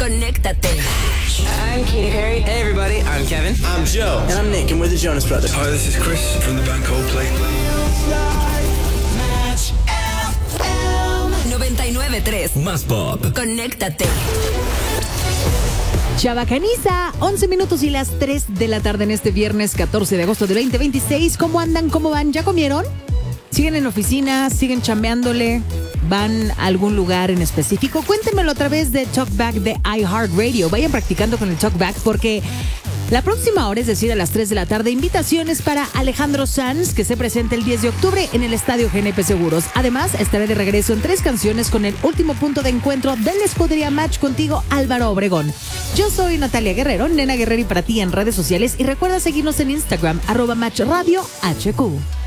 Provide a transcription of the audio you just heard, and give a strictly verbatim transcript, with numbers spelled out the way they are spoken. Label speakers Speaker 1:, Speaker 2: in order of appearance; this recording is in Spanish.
Speaker 1: Conéctate.
Speaker 2: I'm Katy Perry.
Speaker 3: Hey everybody, I'm Kevin.
Speaker 4: I'm Joe.
Speaker 5: And I'm Nick, and we're the Jonas Brothers.
Speaker 6: Hi, this is Chris from the band Coldplay.
Speaker 1: noventa y nueve punto tres.
Speaker 7: Más pop.
Speaker 1: Conéctate.
Speaker 8: Chabacaniza, once minutos y las tres de la tarde en este viernes catorce de agosto de veinte veintiséis. ¿Cómo andan? ¿Cómo van? ¿Ya comieron? ¿Siguen en oficina? ¿Siguen chambeándole? ¿Van a algún lugar en específico? Cuéntenmelo a través de Talkback de iHeartRadio. Vayan practicando con el Talkback porque la próxima hora, es decir, a las tres de la tarde, invitaciones para Alejandro Sanz, que se presenta el diez de octubre en el Estadio G N P Seguros. Además, estaré de regreso en tres canciones con el último punto de encuentro de la escudería Match contigo, Álvaro Obregón. Yo soy Natalia Guerrero, Nena Guerrero y para ti en redes sociales. Y recuerda seguirnos en Instagram, arroba Match Radio H Q.